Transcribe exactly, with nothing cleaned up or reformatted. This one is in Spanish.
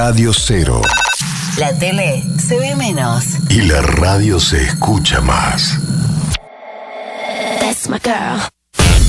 Radio Cero. La tele se ve menos. Y la radio se escucha más. That's my girl.